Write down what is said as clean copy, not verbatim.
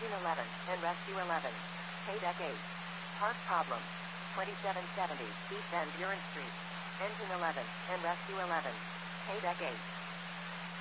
Engine 11 and Rescue 11. Paydeck 8. Part problem. 2770 East End Buren Street. Engine 11 and Rescue 11. Paydeck 8.